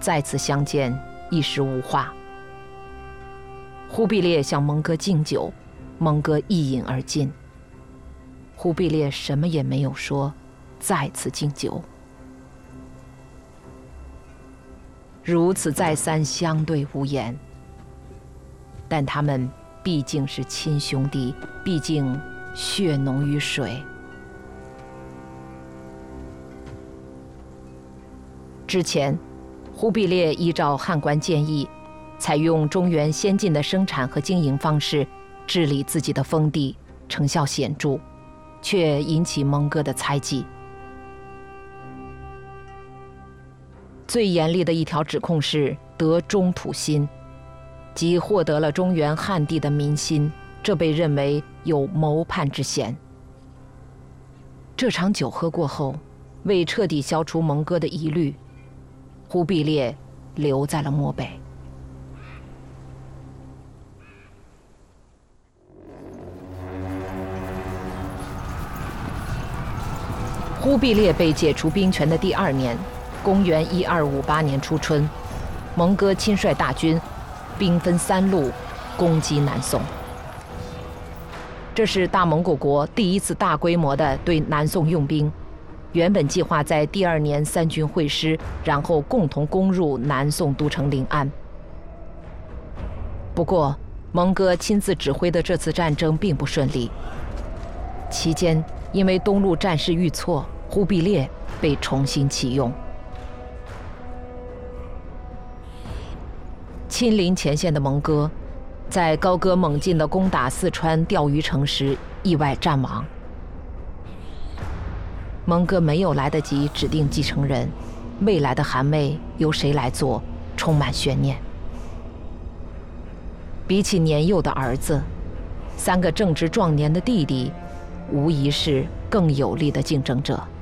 再次相见，一时无话。忽必烈向蒙哥敬酒，蒙哥一饮而尽。忽必烈什么也没有说，再次敬酒。如此再三相对无言，但他们毕竟是亲兄弟，毕竟血浓于水。之前，忽必烈依照汉官建议，采用中原先进的生产和经营方式治理自己的封地，成效显著，却引起蒙哥的猜忌。最严厉的一条指控是得中土心，即获得了中原汉地的民心，这被认为有谋叛之嫌。这场酒喝过后，为彻底消除蒙哥的疑虑，忽必烈留在了漠北。忽必烈被解除兵权的第2年，公元1258年初春，蒙哥亲率大军，兵分3路攻击南宋。这是大蒙古国第一次大规模的对南宋用兵。原本计划在第2年3军会师，然后共同攻入南宋都城临安。不过，蒙哥亲自指挥的这次战争并不顺利。期间，因为东路战事遇挫，忽必烈被重新启用。亲临前线的蒙哥，在高歌猛进地攻打四川钓鱼城时意外战亡。蒙哥没有来得及指定继承人，未来的汗位由谁来做，充满悬念。比起年幼的儿子，3个正值壮年的弟弟，无疑是更有力的竞争者。